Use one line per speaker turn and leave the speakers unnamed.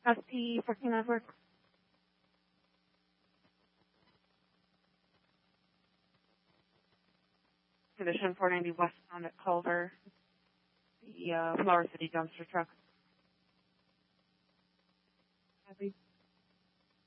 SP14 Network. Condition 490 westbound at Culver, the Flower City dumpster truck. Copy.